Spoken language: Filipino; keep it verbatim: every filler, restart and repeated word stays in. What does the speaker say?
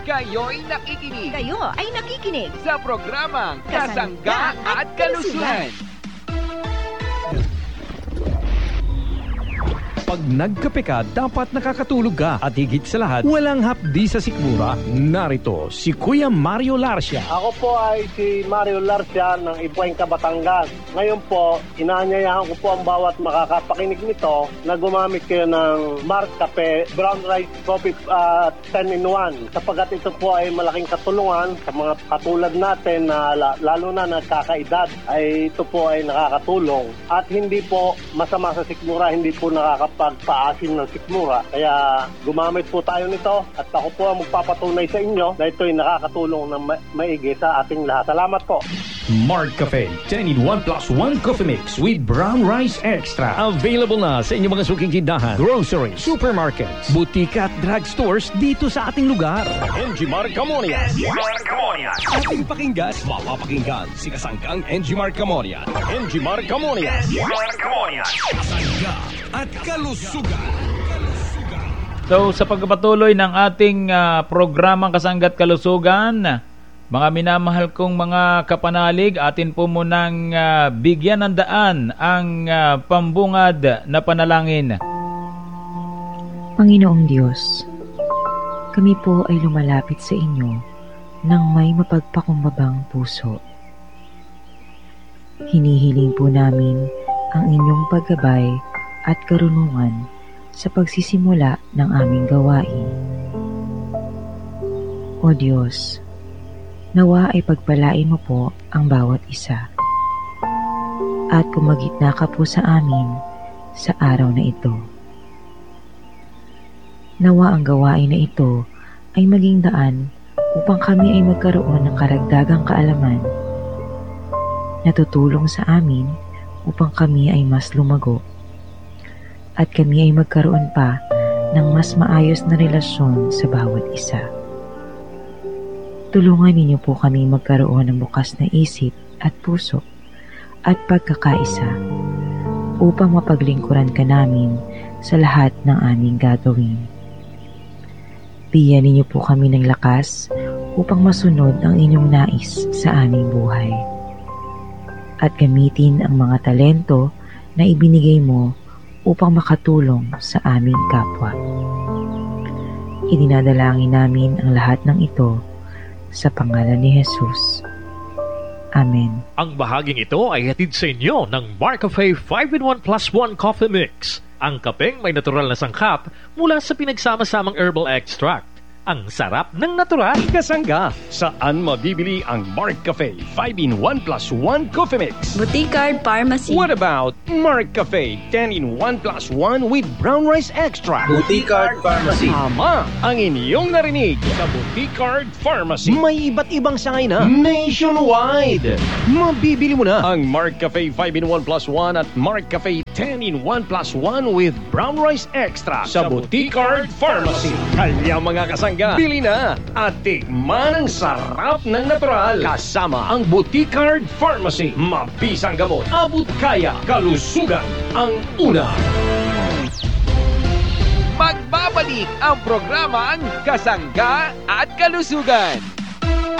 Kayo'y nakikinig. Kayo ay nakikinig Sa programang Kasangga Kasangga at at Kalusugan. Pag nagkape ka, dapat nakakatulog ka. At higit sa lahat, walang hapdi sa sikmura. Narito si Kuya Mario Larcia. Ako po ay si Mario Larcia ng Ipuengka, Batangas. Ngayon po, inaanyayahan ko po ang bawat makakapakinig nito na gumamit kayo ng Mark Cafe Brown Rice Coffee uh, ten in one. Sapagat ito po ay malaking katulungan sa mga katulad natin na lalo na nagkakaedad, ay ito po ay nakakatulong. At hindi po masama sa sikmura, hindi po nakakapagpaasim ng sikmura. Kaya gumamit po tayo nito at ako po ang magpapatunay sa inyo na ito ay nakakatulong ng ma- maigi sa ating lahat. Salamat po. Mark Cafe ten in one plus one Coffee Mix with Brown Rice Extra. Available na sa inyong mga suking tindahan, groceries, supermarkets, butika at drugstores dito sa ating lugar. N G Marcamorias. N G Marcamorias. Ating pakinggan, mapapakinggan si Kasanggang N G Marcamorias. N G Marcamorias. N G Marcamorias. Kasangga at Kalusugan. So sa pagpapatuloy ng ating uh, programang Kasangga at Kalusugan, mga minamahal kong mga kapanalig, atin po munang uh, bigyan ng daan ang uh, pambungad na panalangin. Panginoong Diyos, kami po ay lumalapit sa inyo ng may mapagpakumbabang puso. Hinihiling po namin ang inyong paggabay at karunungan sa pagsisimula ng aming gawain. O Diyos, nawa ay pagpalain mo po ang bawat isa at kumagitna ka po sa amin sa araw na ito. Nawa ang gawain na ito ay maging daan upang kami ay magkaroon ng karagdagang kaalaman na tutulong sa amin upang kami ay mas lumago at kami ay magkaroon pa ng mas maayos na relasyon sa bawat isa. Tulungan ninyo po kami magkaroon ng bukas na isip at puso at pagkakaisa upang mapaglingkuran ka namin sa lahat ng aming gagawin. Bigyan ninyo po kami ng lakas upang masunod ang inyong nais sa aming buhay. At gamitin ang mga talento na ibinigay mo upang makatulong sa aming kapwa. Idinadalangin namin ang lahat ng ito sa pangalan ni Jesus. Amen. Ang bahaging ito ay hatid sa inyo ng Mark Cafe five in one plus one Coffee Mix. Ang kapeng may natural na sangkap mula sa pinagsama-samang herbal extract. Ang sarap ng natural. Kasangga, saan mabibili ang Mark Cafe five in one plus one Coffee Mix? Butikard Pharmacy. What about Mark Cafe ten in one plus one with Brown Rice Extra? Butikard Pharmacy. Tama ang inyong narinig. Sa Butikard Pharmacy, may iba't ibang sangay na nationwide. Mabibili mo na ang Mark Cafe five in one plus one at Mark Cafe ten in one plus one with Brown Rice Extra sa Butikard Pharmacy. Kaya mga kasangga, bili na at tikman ang sarap ng natural kasama ang Butikard Pharmacy. Mabisang gamot, abot kaya, kalusugan ang una. Magbabalik ang programang Kasangga at Kalusugan.